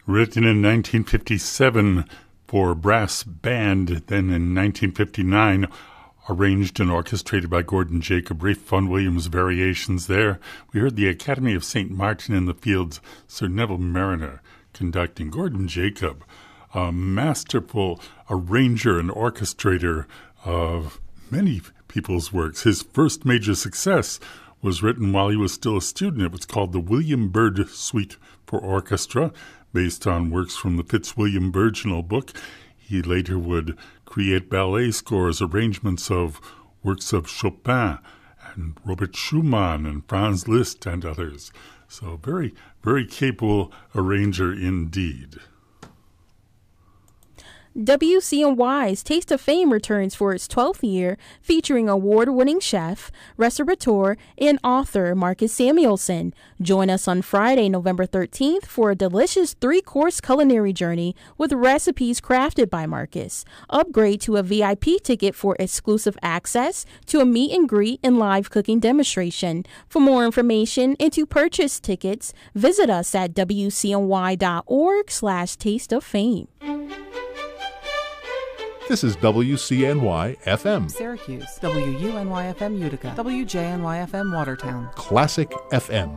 Written in 1957 for brass band, then in 1959 arranged and orchestrated by Gordon Jacob. Ralph Vaughan Williams variations there. We heard the Academy of St. Martin in the Fields, Sir Neville Marriner conducting. Gordon Jacob, a masterful arranger and orchestrator of many people's works. His first major success was written while he was still a student. It was called the William Byrd Suite for Orchestra, based on works from the Fitzwilliam Virginal book. He later would create ballet scores, arrangements of works of Chopin and Robert Schumann and Franz Liszt and others. So very, very capable arranger indeed. WCNY's Taste of Fame returns for its 12th year, featuring award-winning chef, restaurateur, and author Marcus Samuelsson. Join us on Friday, November 13th for a delicious 3-course culinary journey with recipes crafted by Marcus. Upgrade to a VIP ticket for exclusive access to a meet and greet and live cooking demonstration. For more information and to purchase tickets, visit us at wcny.org/tasteoffame. This is WCNY-FM. Syracuse, WUNY-FM Utica, WJNY-FM Watertown. Classic FM.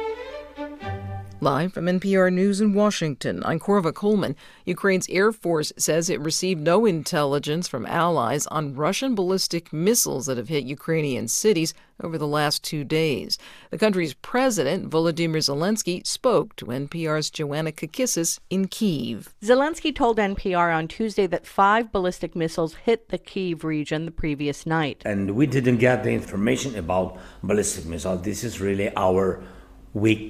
Live from NPR News in Washington, I'm Korva Coleman. Ukraine's Air Force says it received no intelligence from allies on Russian ballistic missiles that have hit Ukrainian cities over the last 2 days. The country's president, Volodymyr Zelensky, spoke to NPR's Joanna Kakissis in Kyiv. Zelensky told NPR on Tuesday that 5 ballistic missiles hit the Kyiv region the previous night. And we didn't get the information about ballistic missiles. This is really our weak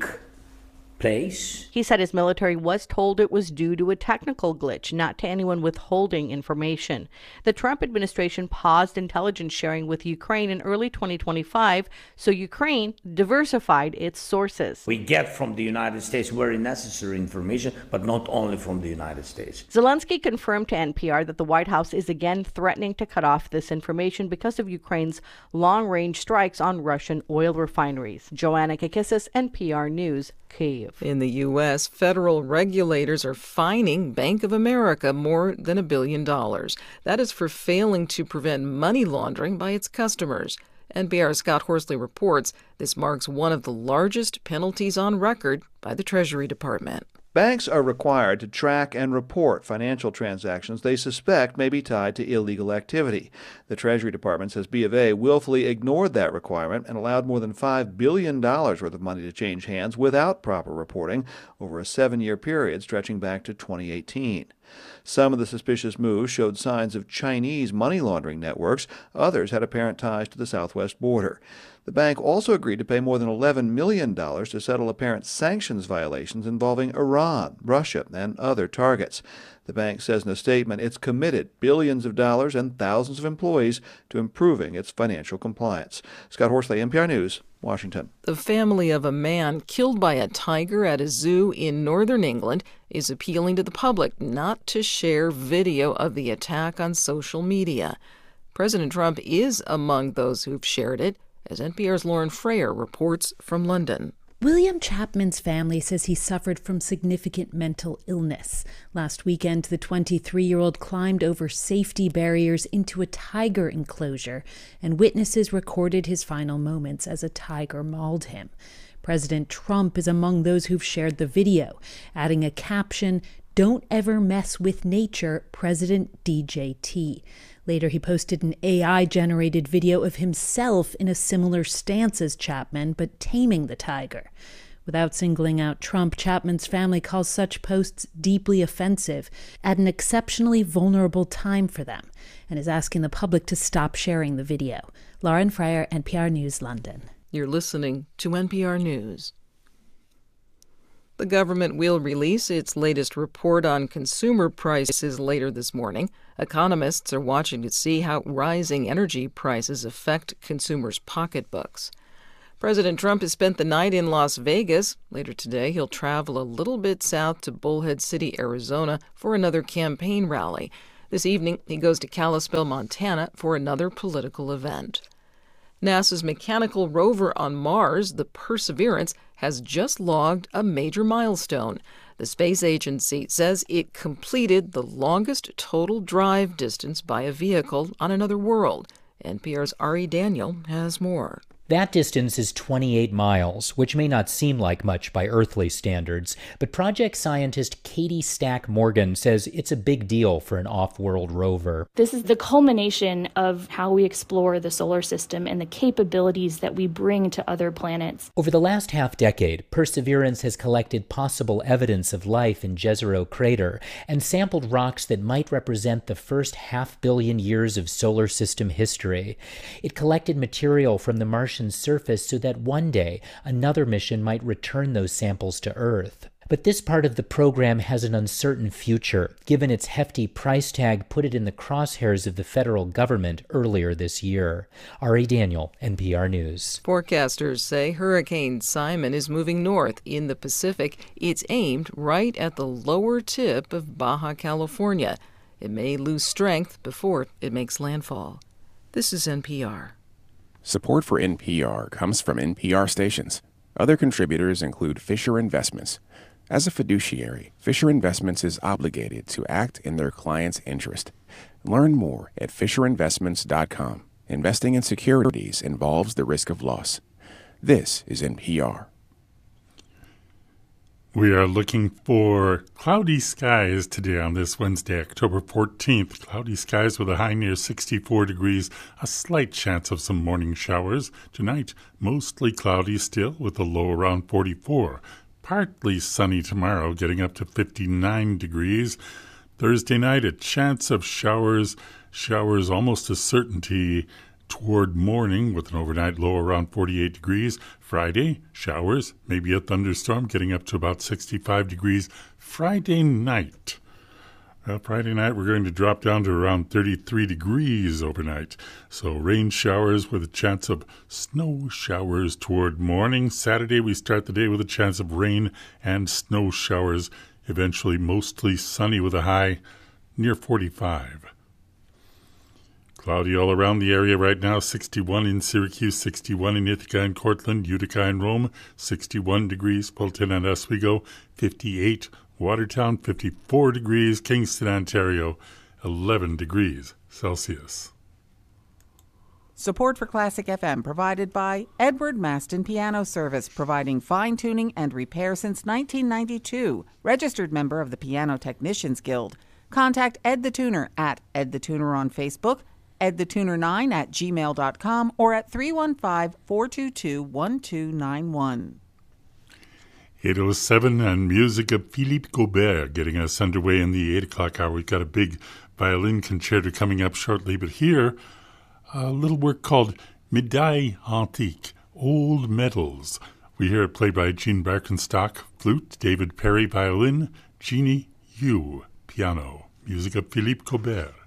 place. He said his military was told it was due to a technical glitch, not to anyone withholding information. The Trump administration paused intelligence sharing with Ukraine in early 2025, so Ukraine diversified its sources. We get from the United States very necessary information, but not only from the United States. Zelensky confirmed to NPR that the White House is again threatening to cut off this information because of Ukraine's long-range strikes on Russian oil refineries. Joanna Kakissis, NPR News, Kyiv. In the U.S., federal regulators are fining Bank of America more than $1 billion. That is for failing to prevent money laundering by its customers. NPR's Scott Horsley reports this marks one of the largest penalties on record by the Treasury Department. Banks are required to track and report financial transactions they suspect may be tied to illegal activity. The Treasury Department says B of A willfully ignored that requirement and allowed more than $5 billion worth of money to change hands without proper reporting over a 7-year period stretching back to 2018. Some of the suspicious moves showed signs of Chinese money laundering networks. Others had apparent ties to the southwest border. The bank also agreed to pay more than $11 million to settle apparent sanctions violations involving Iran, Russia, and other targets. The bank says in a statement it's committed billions of dollars and thousands of employees to improving its financial compliance. Scott Horsley, NPR News, Washington. The family of a man killed by a tiger at a zoo in northern England is appealing to the public not to share video of the attack on social media. President Trump is among those who've shared it, as NPR's Lauren Frayer reports from London. William Chapman's family says he suffered from significant mental illness. Last weekend, the 23-year-old climbed over safety barriers into a tiger enclosure, and witnesses recorded his final moments as a tiger mauled him. President Trump is among those who've shared the video, adding a caption, "Don't ever mess with nature, President DJT." Later, he posted an AI-generated video of himself in a similar stance as Chapman, but taming the tiger. Without singling out Trump, Chapman's family calls such posts deeply offensive at an exceptionally vulnerable time for them, and is asking the public to stop sharing the video. Lauren Frayer, NPR News, London. You're listening to NPR News. The government will release its latest report on consumer prices later this morning. Economists are watching to see how rising energy prices affect consumers' pocketbooks. President Trump has spent the night in Las Vegas. Later today, he'll travel a little bit south to Bullhead City, Arizona, for another campaign rally. This evening, he goes to Kalispell, Montana, for another political event. NASA's mechanical rover on Mars, the Perseverance, has just logged a major milestone. The space agency says it completed the longest total drive distance by a vehicle on another world. NPR's Ari Daniel has more. That distance is 28 miles, which may not seem like much by earthly standards, but project scientist Katie Stack Morgan says it's a big deal for an off-world rover. This is the culmination of how we explore the solar system and the capabilities that we bring to other planets. Over the last half-decade, Perseverance has collected possible evidence of life in Jezero Crater and sampled rocks that might represent the first 500 million years of solar system history. It collected material from the Martian surface so that one day another mission might return those samples to Earth. But this part of the program has an uncertain future, given its hefty price tag put it in the crosshairs of the federal government earlier this year. Ari Daniel, NPR News. Forecasters say Hurricane Simon is moving north in the Pacific. It's aimed right at the lower tip of Baja California. It may lose strength before it makes landfall. This is NPR. Support for NPR comes from NPR stations. Other contributors include Fisher Investments. As a fiduciary, Fisher Investments is obligated to act in their client's interest. Learn more at FisherInvestments.com. Investing in securities involves the risk of loss. This is NPR. We are looking for cloudy skies today on this Wednesday, October 14th. Cloudy skies with a high near 64 degrees, a slight chance of some morning showers. Tonight, mostly cloudy still with a low around 44. Partly sunny tomorrow, getting up to 59 degrees. Thursday night, a chance of showers almost a certainty toward morning with an overnight low around 48 degrees. Friday, showers, maybe a thunderstorm, getting up to about 65 degrees. Friday night, we're going to drop down to around 33 degrees overnight. So rain showers with a chance of snow showers toward morning. Saturday, we start the day with a chance of rain and snow showers. Eventually, mostly sunny with a high near 45. Cloudy all around the area right now, 61 in Syracuse, 61 in Ithaca and Cortland, Utica and Rome, 61 degrees, Fulton and Oswego, 58, Watertown, 54 degrees, Kingston, Ontario, 11 degrees Celsius. Support for Classic FM provided by Edward Maston Piano Service, providing fine-tuning and repair since 1992. Registered member of the Piano Technicians Guild. Contact Ed the Tuner at Ed the Tuner on Facebook, edthetuner9@gmail.com, or at 315-422-1291. 8:07 and music of Philippe Gobert getting us underway in the 8 o'clock hour. We've got a big violin concerto coming up shortly, but here, a little work called Médailles Antiques, Old Medals. We hear it played by Gene Barkenstock, flute, David Perry, violin, Jeannie Yu, piano. Music of Philippe Gobert.